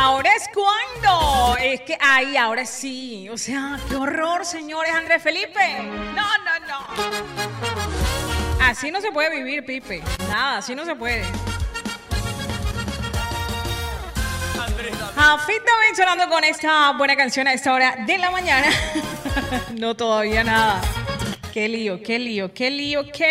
ahora es cuando. Es que ahí, ahora sí. O sea, qué horror, señores. Andrés Felipe. No. Así no se puede vivir, Pipe. Nada, así no se puede. Jafit también sonando con esta buena canción a esta hora de la mañana. No, todavía nada. Qué lío.